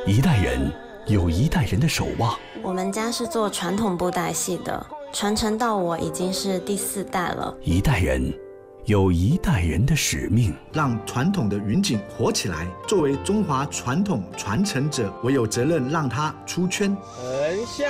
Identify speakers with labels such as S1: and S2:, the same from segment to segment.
S1: 一代人有一代人的守望。
S2: 我们家是做传统布袋戏的，传承到我已经是第4代了。
S1: 一代人有一代人的使命，
S3: 让传统的云锦活起来。作为中华传统传承者，我有责任让它出圈。
S4: 横向，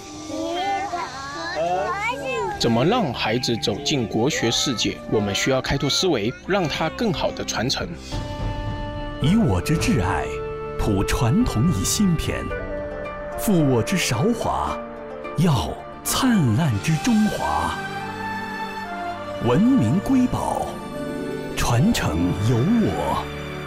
S4: 怎么让孩子走进国学世界？我们需要开拓思维，让他更好的传承。
S1: 以我之挚爱，谱传统以新篇，负我之韶华，耀灿烂之中华。文明瑰宝，传承有我。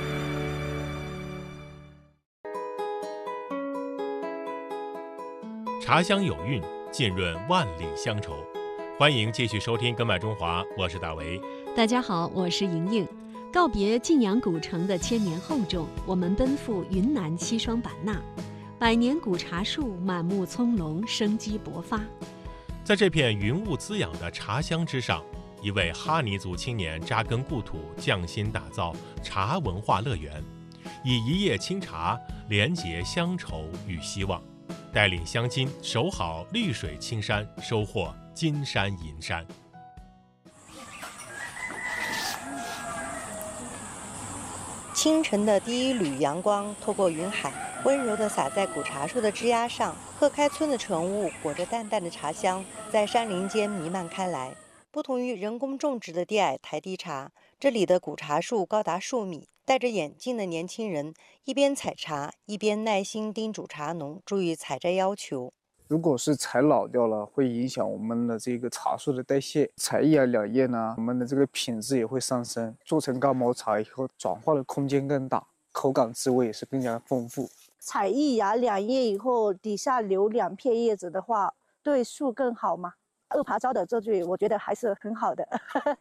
S5: 茶香有韵，浸润万里乡愁。欢迎继续收听《根脉中华》，我是大为。
S6: 大家好，我是莹莹。告别晋阳古城的千年厚重，我们奔赴云南西双版纳，百年古茶树满目葱茏，生机勃发。
S5: 在这片云雾滋养的茶乡之上，一位哈尼族青年扎根故土，匠心打造茶文化乐园，以一叶清茶连结乡愁与希望，带领乡亲守好绿水青山，收获金山银山。
S7: 清晨的第一缕阳光透过云海，温柔地洒在古茶树的枝桠上。鹤开村的晨雾裹着淡淡的茶香，在山林间弥漫开来。不同于人工种植的低矮台地茶，这里的古茶树高达数米。戴着眼镜的年轻人一边采茶，一边耐心叮嘱茶农注意采摘要求。
S8: 如果是采老掉了，会影响我们的这个茶树的代谢，采一叶两叶呢，我们的这个品质也会上升。做成高毛茶以后，转化的空间更大，口感滋味也是更加丰富。
S9: 采一芽两叶以后，底下留2片叶子的话，对树更好嘛。二爬招的这句，我觉得还是很好的。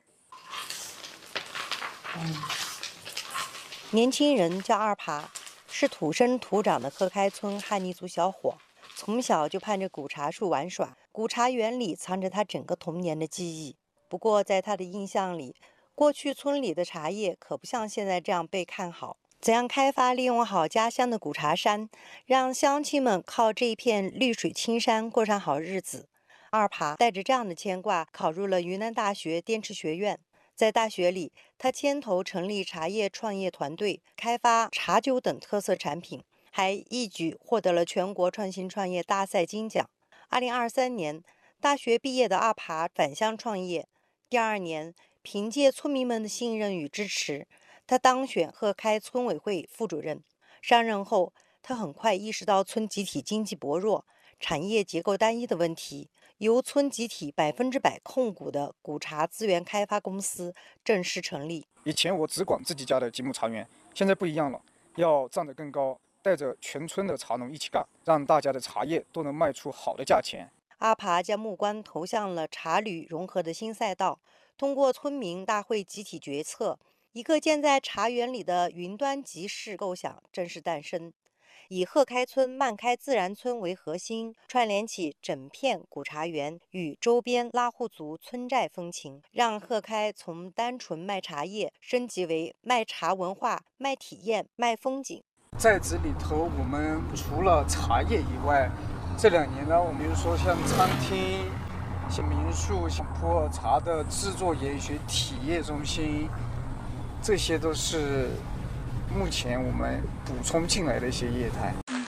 S7: 年轻人叫二爬，是土生土长的鹤开村哈尼族小伙。从小就盼着古茶树玩耍，古茶园里藏着他整个童年的记忆。不过在他的印象里，过去村里的茶叶可不像现在这样被看好。怎样开发利用好家乡的古茶山，让乡亲们靠这一片绿水青山过上好日子？二爬带着这样的牵挂，考入了云南大学滇池学院。在大学里，他牵头成立茶叶创业团队，开发茶酒等特色产品，还一举获得了全国创新创业大赛金奖。2023年，大学毕业的阿爬返乡创业。第2年，凭借村民们的信任与支持，他当选鹤开村委会副主任。上任后，他很快意识到村集体经济薄弱、产业结构单一的问题，由村集体100%控股的古茶资源开发公司正式成立。
S8: 以前我只管自己家的几亩茶园，现在不一样了，要站得更高，带着全村的茶农一起干，让大家的茶叶都能卖出好的价钱。
S7: 阿爬将目光投向了茶旅融合的新赛道，通过村民大会集体决策，一个建在茶园里的云端集市构想正式诞生。以鹤开村漫开自然村为核心，串联起整片古茶园与周边拉祜族村寨风情，让鹤开从单纯卖茶叶升级为卖茶文化、卖体验、卖风景。
S8: 在这里头，我们除了茶叶以外，这2年呢，我们比如说像餐厅、像民宿、像普洱茶的制作研学体验中心，这些都是目前我们补充进来的一些业态。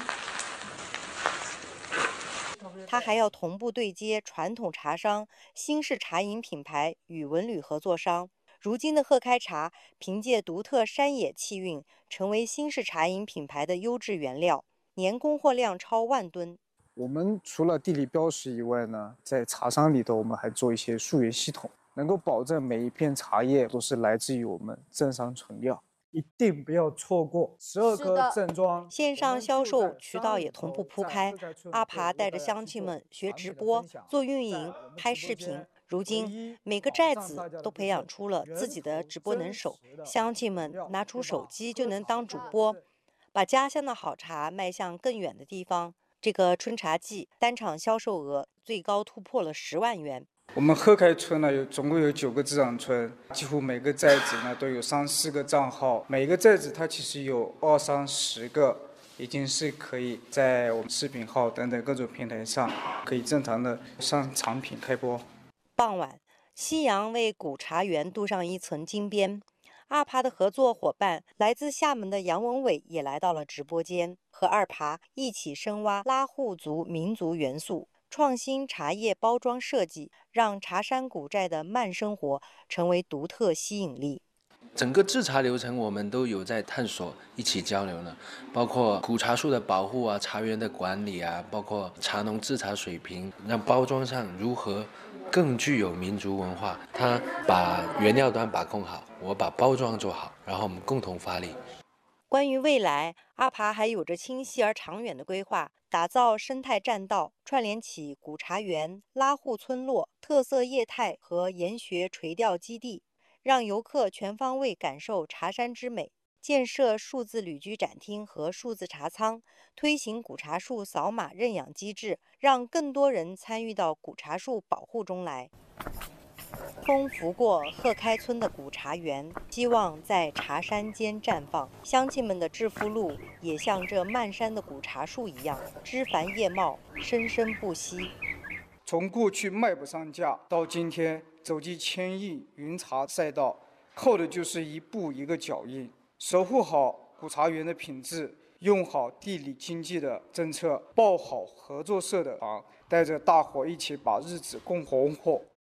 S7: 他还要同步对接传统茶商、新式茶饮品牌与文旅合作商。如今的鹤开茶凭借独特山野气韵，成为新式茶饮品牌的优质原料，年供货量超10000吨。
S8: 我们除了地理标识以外呢，在茶商里头，我们还做一些溯源系统，能够保证每一片茶叶都是来自于我们正山纯料。一定不要错过12颗正装。
S7: 线上销售渠道也同步铺开，阿爬带着乡亲们学直播、做运营、拍视频。如今，每个寨子都培养出了自己的直播能手，乡亲们拿出手机就能当主播，把家乡的好茶卖向更远的地方。这个春茶季单场销售额最高突破了10万元。
S8: 我们鹤开村呢，总共有9个自长村，几乎每个寨子呢都有3、4个账号，每个寨子它其实有20、30个已经是可以在我们视频号等等各种平台上可以正常的上产品开播。
S7: 傍晚，夕阳为古茶园镀上一层金边。二爬的合作伙伴来自厦门的杨文伟也来到了直播间，和二爬一起深挖拉祜族民族元素，创新茶叶包装设计，让茶山古寨的慢生活成为独特吸引力。
S10: 整个制茶流程我们都有在探索，一起交流呢，包括古茶树的保护啊，茶园的管理啊，包括茶农制茶水平，让包装上如何更具有民族文化。他把原料端把控好，我把包装做好，然后我们共同发力。
S7: 关于未来，阿爬还有着清晰而长远的规划，打造生态栈道，串联起古茶园、拉祜村落、特色业态和研学垂钓基地，让游客全方位感受茶山之美。建设数字旅居展厅和数字茶仓，推行古茶树扫码认养机制，让更多人参与到古茶树保护中来。风拂过鹤开村的古茶园，希望在茶山间绽放。乡亲们的致富路也像这漫山的古茶树一样，枝繁叶茂，生生不息。
S8: 从过去卖不上价，到今天走进千亿云茶赛道，靠的就是一步一个脚印。守护好古茶园的品质，用好地理经济的政策，报好合作社的行，带着大伙一起把日子共红火。